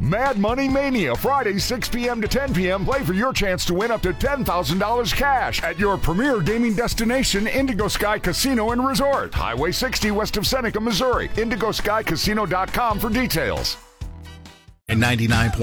Mad Money Mania, Friday, 6 p.m. to 10 p.m. Play for your chance to win up to $10,000 cash at your premier gaming destination, Indigo Sky Casino and Resort. Highway 60 west of Seneca, Missouri. IndigoSkyCasino.com for details. 99.9